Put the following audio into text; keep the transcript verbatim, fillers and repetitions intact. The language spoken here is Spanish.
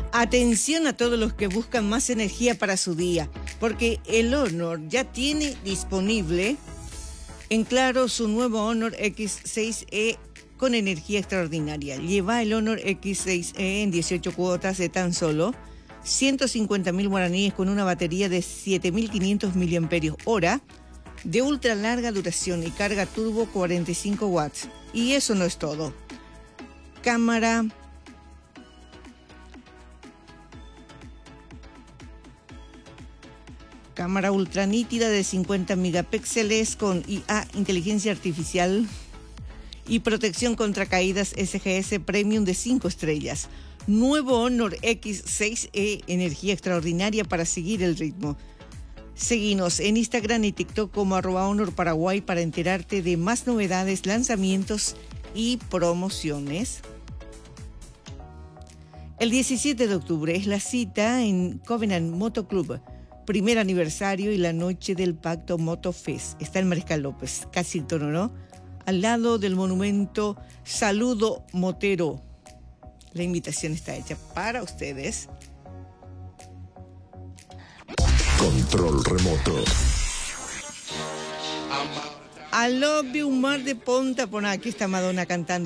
Atención a todos los que buscan más energía para su día, porque el Honor ya tiene disponible en Claro su nuevo Honor X seis E con energía extraordinaria. Lleva el Honor X seis E en dieciocho cuotas de tan solo ciento cincuenta mil guaraníes con una batería de siete mil quinientos miliamperios hora de ultra larga duración y carga turbo cuarenta y cinco watts. Y eso no es todo. Cámara Cámara ultra nítida de cincuenta megapíxeles con I A, inteligencia artificial, y protección contra caídas S G S Premium de cinco estrellas. Nuevo Honor X seis E, energía extraordinaria para seguir el ritmo. Seguinos en Instagram y TikTok como arroba Honor Paraguay para enterarte de más novedades, lanzamientos y promociones. El diecisiete de octubre es la cita en Covenant Moto Club. Primer aniversario y la noche del Pacto Moto Fest. Está en Mariscal López, casi ¿no? Al lado del monumento Saludo Motero. La invitación está hecha para ustedes. Control remoto. I love you, mar de Ponta. Por aquí está Madonna cantando.